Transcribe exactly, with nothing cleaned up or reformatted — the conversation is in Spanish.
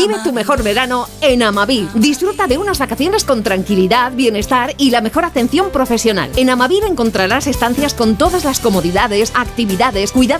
Vive tu mejor verano en Amavir. Disfruta de unas vacaciones con tranquilidad, bienestar y la mejor atención profesional. En Amavir encontrarás estancias con todas las comodidades, actividades, cuidados